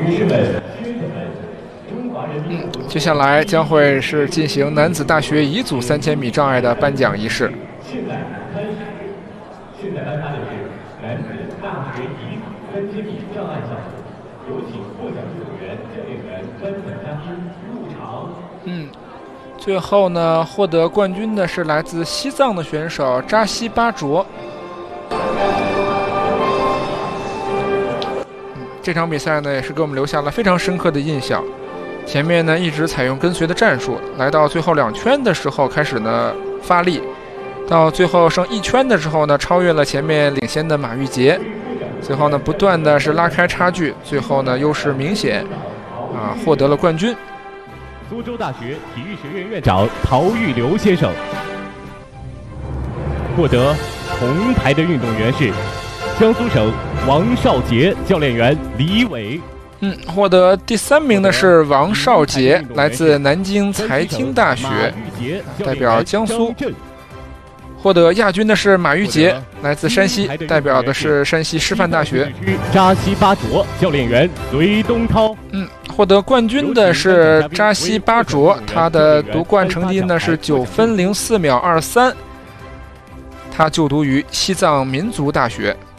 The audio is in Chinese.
接下来将会是进行男子大学乙组3000米障碍的颁奖仪式。 现在颁发的是男子大学乙组3000米障碍项目，有请获奖运动员、教练员、颁奖嘉宾入场。 最后呢，获得冠军的是来自西藏的选手扎西巴卓。这场比赛呢，也是给我们留下了非常深刻的印象。前面呢一直采用跟随的战术，来到最后2圈的时候开始呢发力，到最后剩1圈的时候呢，超越了前面领先的马玉洁。最后呢，不断的是拉开差距，最后呢优势明显，获得了冠军。 苏州大学体育学院院长陶玉流先生。获得铜牌的运动员是江苏省王少杰，教练员李伟。 获得第3名的是王少杰，来自南京财经大学，代表江苏。获得亚军的是马玉洁，来自山西，代表的是山西师范大学。 扎西巴卓，教练员隋东涛。 获得冠军的是扎西巴卓，他的夺冠成绩呢是9分04秒23，他就读于西藏民族大学。